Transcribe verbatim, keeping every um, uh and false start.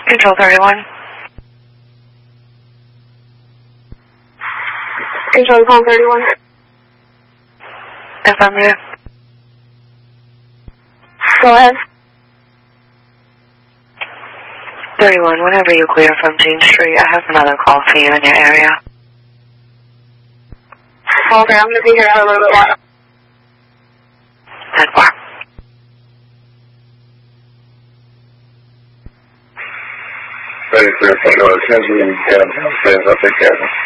Control thirty-one. Control call thirty-one. Affirmative. Go ahead. thirty-one, whenever you clear from Jean Street, I have another call for you in your area. Okay, I'm going to be here for a little bit more. ten four. Ready for a photo. As soon as we get them downstairs, I'll take care of them.